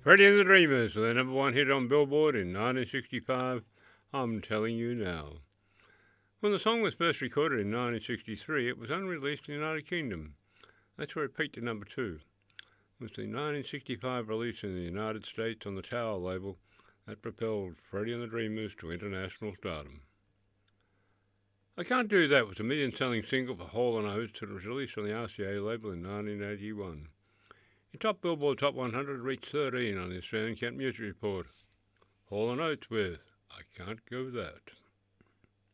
Freddie and the Dreamers with their number one hit on Billboard in 1965, I'm Telling You Now. When the song was first recorded in 1963, it was unreleased in the United Kingdom. That's where it peaked at number two. It was the 1965 release in the United States on the Tower label that propelled Freddie and the Dreamers to international stardom. I Can't Do That was a million-selling single for Hall & Oates that was released on the RCA label in 1981. It topped Billboard Top 100, reached 13 on the Australian Count Music Report. Hall & Oates with I Can't Go That.